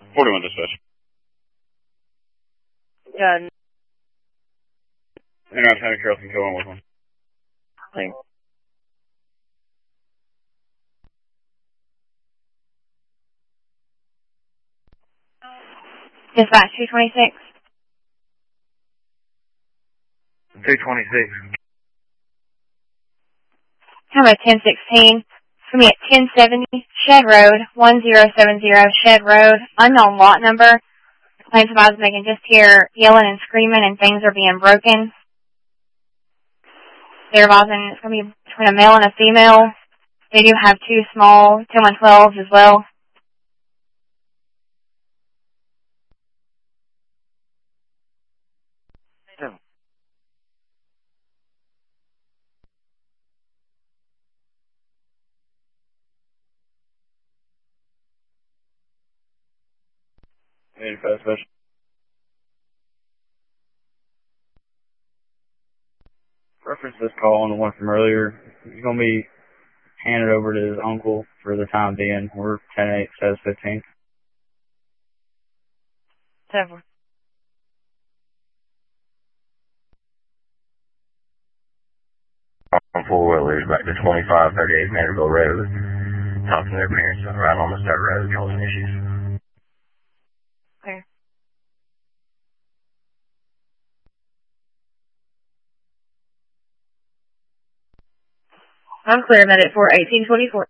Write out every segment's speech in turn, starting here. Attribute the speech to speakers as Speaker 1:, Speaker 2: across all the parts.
Speaker 1: 41 dispatch.
Speaker 2: Yeah.
Speaker 1: And I'm Lieutenant Carrollton, go on with one.
Speaker 2: Thanks.
Speaker 3: Dispatch 226.
Speaker 1: 226.
Speaker 3: Time of 1016. It's going to be at 1070 Shed Road, 1070 Shed Road, unknown lot number. Claims advisor they can just hear yelling and screaming and things are being broken. They're advising it's going to be between a male and a female. They do have two small 10-12s as well.
Speaker 1: Any fast dispatch? Reference this call on the one from earlier. He's going to be handed over to his uncle for the time being. We're 10-8, says 15.
Speaker 2: Several.
Speaker 4: On four-wheelers back to 2538 Vanderbilt Road. Talking to their parents right on the start road, causing issues.
Speaker 2: Okay. I'm clear medic for 1824.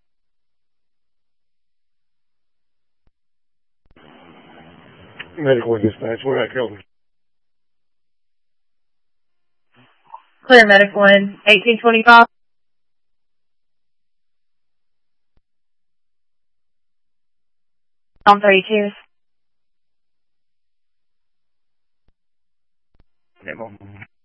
Speaker 5: Medical dispatch, we're at Carrollton.
Speaker 2: Clear medic 1, 1825.
Speaker 3: On 32s.
Speaker 1: Yeah, well.